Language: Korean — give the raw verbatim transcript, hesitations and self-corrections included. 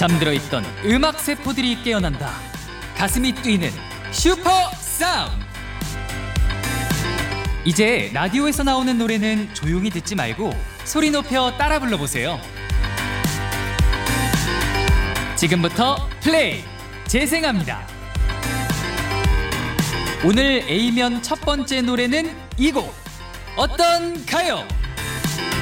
잠들어 있던 음악 세포들이 깨어난다. 가슴이 뛰는 슈퍼 사운드. 이제 라디오에서 나오는 노래는 조용히 듣지 말고 소리 높여 따라 불러보세요. 지금부터 플레이 재생합니다. 오늘 A면 첫 번째 노래는 이 곡 어떤가요?